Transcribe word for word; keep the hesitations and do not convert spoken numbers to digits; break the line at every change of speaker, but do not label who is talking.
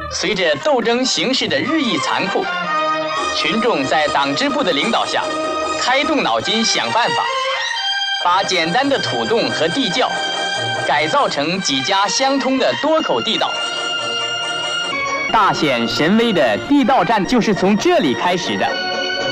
随着斗争形势的日益残酷，群众在党支部的领导下，开动脑筋想办法，把简单的土洞和地窖改造成几家相通的多口地道。大显神威的地道战就是从这里开始的。